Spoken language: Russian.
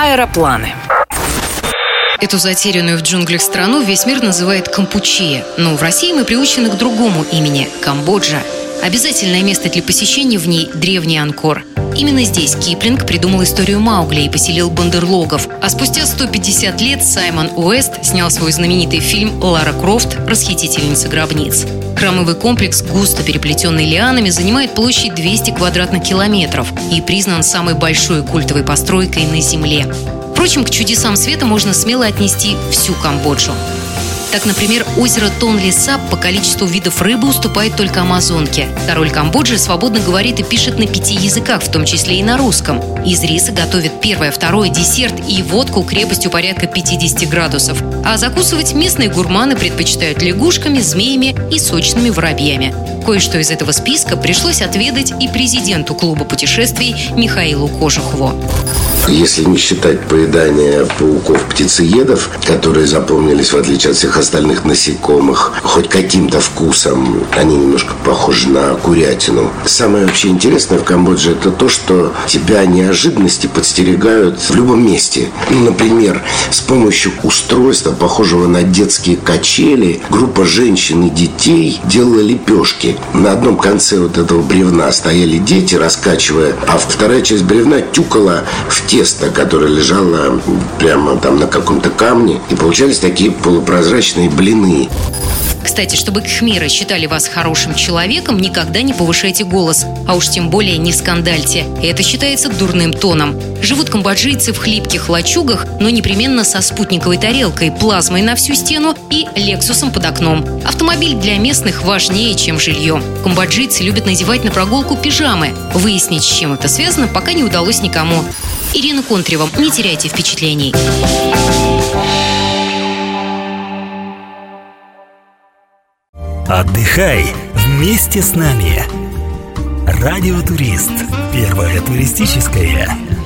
Аэропланы. Эту затерянную в джунглях страну весь мир называет Кампучия, но в России мы приучены к другому имени – Камбоджа. Обязательное место для посещения в ней – древний Анкор. Именно здесь Киплинг придумал историю Маугли и поселил бандерлогов. А спустя 150 лет Саймон Уэст снял свой знаменитый фильм «Лара Крофт. Расхитительница гробниц». Храмовый комплекс, густо переплетенный лианами, занимает площадь 200 квадратных километров и признан самой большой культовой постройкой на Земле. Впрочем, к чудесам света можно смело отнести всю Камбоджу. Так, например, озеро Тонле-Сап по количеству видов рыбы уступает только Амазонке. Король Камбоджи свободно говорит и пишет на 5 языках, в том числе и на русском. Из риса готовят первое, второе, десерт и водку крепостью порядка 50 градусов. А закусывать местные гурманы предпочитают лягушками, змеями и сочными воробьями. Кое-что из этого списка пришлось отведать и президенту клуба путешествий Михаилу Кожухову. Если не считать поедания пауков-птицеедов, которые запомнились, в отличие от всех остальных насекомых, хоть каким-то вкусом, они немножко похожи на курятину. Самое вообще интересное в Камбодже – это то, что тебя неожиданности подстерегают в любом месте. Например, с помощью устройства, похожего на детские качели, группа женщин и детей делала лепешки. На одном конце вот этого бревна стояли дети, раскачивая, а вторая часть бревна тюкала в тесто, которое лежало прямо там на каком-то камне, и получались такие полупрозрачные блины. Кстати, чтобы кхмеры считали вас хорошим человеком, никогда не повышайте голос, а уж тем более не скандальте. Это считается дурным тоном. Живут камбоджийцы в хлипких лачугах, но непременно со спутниковой тарелкой, плазмой на всю стену и лексусом под окном. Автомобиль для местных важнее, чем жилье. Камбоджийцы любят надевать на прогулку пижамы. Выяснить, с чем это связано, пока не удалось никому. Ирина Контрева. Не теряйте впечатлений. Отдыхай вместе с нами. Радио Турист. Первое туристическое.